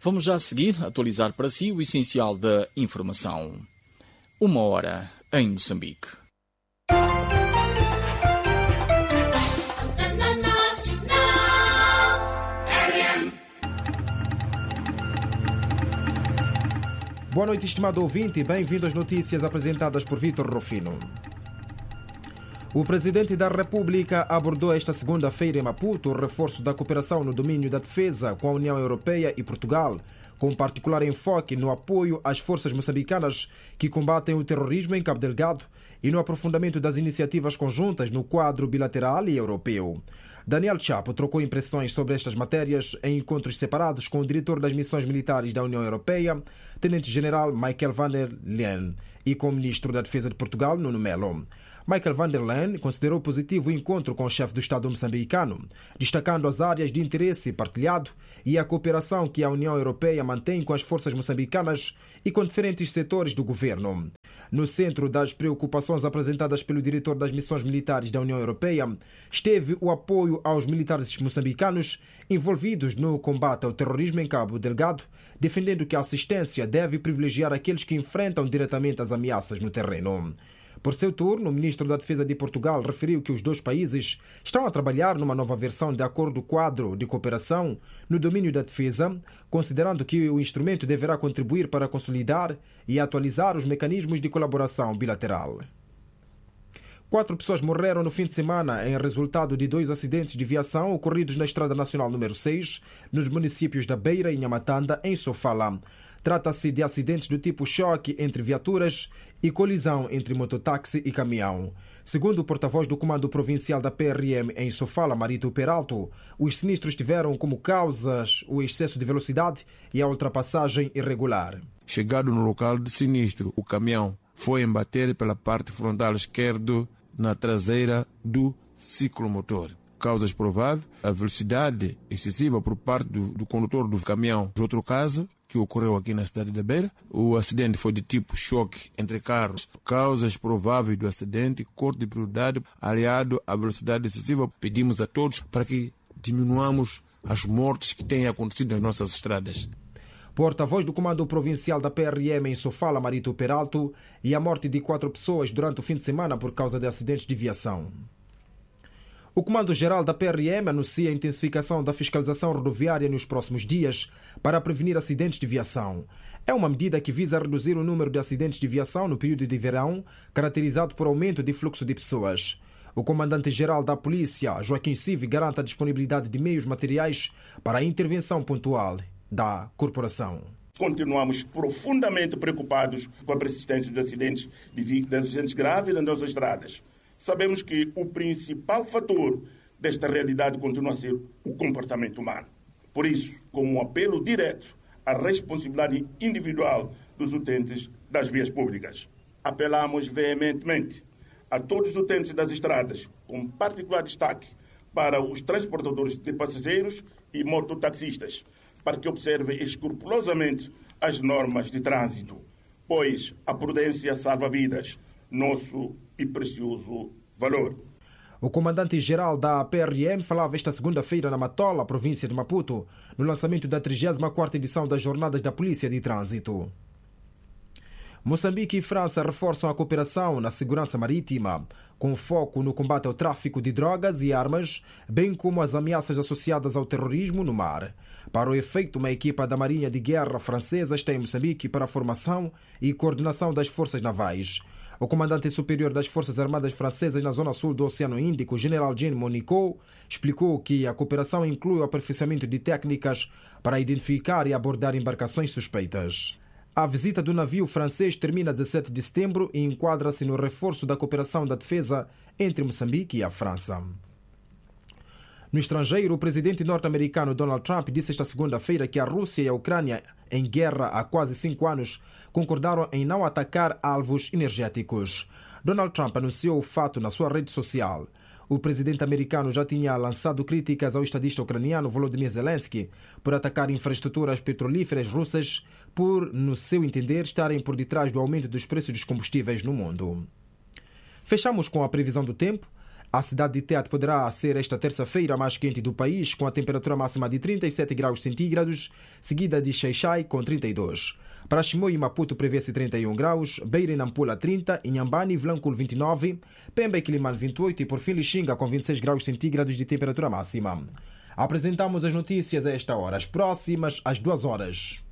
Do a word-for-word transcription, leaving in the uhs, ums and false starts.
Vamos já a seguir atualizar para si o essencial da informação. Uma hora em Moçambique. Boa noite, estimado ouvinte, e bem-vindo às notícias apresentadas por Vítor Rufino. O Presidente da República abordou esta segunda-feira em Maputo o reforço da cooperação no domínio da defesa com a União Europeia e Portugal, com particular enfoque no apoio às forças moçambicanas que combatem o terrorismo em Cabo Delgado e no aprofundamento das iniciativas conjuntas no quadro bilateral e europeu. Daniel Chapo trocou impressões sobre estas matérias em encontros separados com o diretor das missões militares da União Europeia, Tenente-General Michael van der Leyen, e com o Ministro da Defesa de Portugal, Nuno Melo. Michael van der Leyen considerou positivo o encontro com o chefe do Estado moçambicano, destacando as áreas de interesse partilhado e a cooperação que a União Europeia mantém com as forças moçambicanas e com diferentes setores do governo. No centro das preocupações apresentadas pelo diretor das missões militares da União Europeia esteve o apoio aos militares moçambicanos envolvidos no combate ao terrorismo em Cabo Delgado, defendendo que a assistência deve privilegiar aqueles que enfrentam diretamente as ameaças no terreno. Por seu turno, o ministro da Defesa de Portugal referiu que os dois países estão a trabalhar numa nova versão de acordo quadro de cooperação no domínio da defesa, considerando que o instrumento deverá contribuir para consolidar e atualizar os mecanismos de colaboração bilateral. Quatro pessoas morreram no fim de semana em resultado de dois acidentes de viação ocorridos na Estrada Nacional número seis, nos municípios da Beira e Nhamatanda, em Sofala. Trata-se de acidentes do tipo choque entre viaturas e colisão entre mototáxi e caminhão. Segundo o porta-voz do Comando Provincial da P R M em Sofala, Marito Peralto, os sinistros tiveram como causas o excesso de velocidade e a ultrapassagem irregular. Chegado no local de sinistro, o caminhão foi embater pela parte frontal esquerda na traseira do ciclomotor. Causas prováveis, a velocidade excessiva por parte do, do condutor do caminhão. Outro caso que ocorreu aqui na cidade da Beira, o acidente foi de tipo choque entre carros. Causas prováveis do acidente, corte de prioridade, aliado à velocidade excessiva. Pedimos a todos para que diminuamos as mortes que têm acontecido nas nossas estradas. Porta-voz do Comando Provincial da P R M em Sofala, Marito Peralto, e a morte de quatro pessoas durante o fim de semana por causa de acidentes de viação. O Comando-Geral da P R M anuncia a intensificação da fiscalização rodoviária nos próximos dias para prevenir acidentes de viação. É uma medida que visa reduzir o número de acidentes de viação no período de verão, caracterizado por aumento de fluxo de pessoas. O Comandante-Geral da Polícia, Joaquim Civi, garante a disponibilidade de meios materiais para a intervenção pontual da corporação. Continuamos profundamente preocupados com a persistência dos acidentes, de acidentes graves nas nossas estradas. Sabemos que o principal fator desta realidade continua a ser o comportamento humano. Por isso, como um apelo direto à responsabilidade individual dos utentes das vias públicas, apelamos veementemente a todos os utentes das estradas, com particular destaque para os transportadores de passageiros e mototaxistas, para que observem escrupulosamente as normas de trânsito, pois a prudência salva vidas, nosso e precioso valor. O comandante-geral da P R M falava esta segunda-feira na Matola, província de Maputo, no lançamento da trigésima quarta edição das Jornadas da Polícia de Trânsito. Moçambique e França reforçam a cooperação na segurança marítima, com foco no combate ao tráfico de drogas e armas, bem como as ameaças associadas ao terrorismo no mar. Para o efeito, uma equipa da Marinha de Guerra francesa está em Moçambique para a formação e coordenação das forças navais. O comandante superior das Forças Armadas Francesas na zona sul do Oceano Índico, General Jean Monicot, explicou que a cooperação inclui o aperfeiçoamento de técnicas para identificar e abordar embarcações suspeitas. A visita do navio francês termina dezessete de setembro e enquadra-se no reforço da cooperação da defesa entre Moçambique e a França. No estrangeiro, o presidente norte-americano Donald Trump disse esta segunda-feira que a Rússia e a Ucrânia, em guerra há quase cinco anos, concordaram em não atacar alvos energéticos. Donald Trump anunciou o fato na sua rede social. O presidente americano já tinha lançado críticas ao estadista ucraniano Volodymyr Zelensky por atacar infraestruturas petrolíferas russas por, no seu entender, estarem por detrás do aumento dos preços dos combustíveis no mundo. Fechamos com a previsão do tempo. A cidade de Tete poderá ser esta terça-feira a mais quente do país, com a temperatura máxima de trinta e sete graus centígrados, seguida de Xai-Xai com trinta e dois. Para Chimoio e Maputo prevê-se trinta e um graus, Beira e Nampula trinta, Inhambane e Vilanculo vinte e nove, Pemba e Quilimane vinte e oito e por fim Lixinga com vinte e seis graus centígrados de temperatura máxima. Apresentamos as notícias a esta hora, as próximas às duas horas.